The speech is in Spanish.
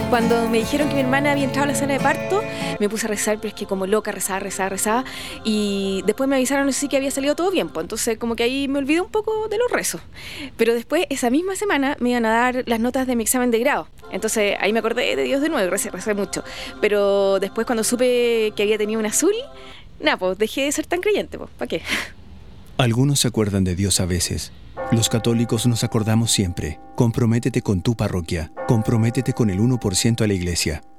Cuando me dijeron que mi hermana había entrado a la sala de parto, me puse a rezar, pero es que como loca, rezaba. Y después me avisaron así que había salido todo bien, pues entonces como que ahí me olvidé un poco de los rezos. Pero después, esa misma semana, me iban a dar las notas de mi examen de grado. Entonces ahí me acordé de Dios de nuevo, recé mucho. Pero después cuando supe que había tenido un azul, nada, pues dejé de ser tan creyente, pues, ¿para qué? Algunos se acuerdan de Dios a veces. Los católicos nos acordamos siempre. Comprométete con tu parroquia. Comprométete con el 1% a la iglesia.